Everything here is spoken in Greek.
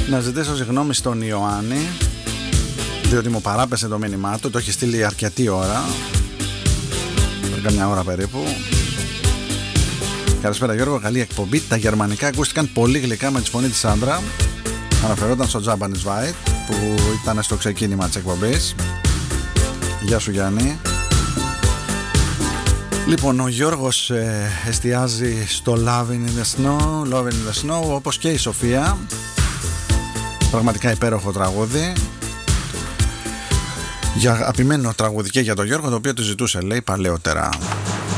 Να ζητήσω συγγνώμη στον Ιωάννη, διότι μου παράπεσε το μήνυμά του. Το έχει στείλει αρκετή ώρα, καμιά ώρα περίπου. Καλησπέρα Γιώργο, καλή εκπομπή. Τα γερμανικά ακούστηκαν πολύ γλυκά με τη φωνή της Σάντρα. Αναφερόταν στο Japanese White που ήταν στο ξεκίνημα της εκπομπής. Γεια σου Γιάννη. Λοιπόν, ο Γιώργος εστιάζει στο Love in the Snow, όπως και η Σοφία. Πραγματικά υπέροχο τραγούδι. Για αγαπημένο τραγούδι και για τον Γιώργο, το οποίο του ζητούσε, λέει, παλαιότερα.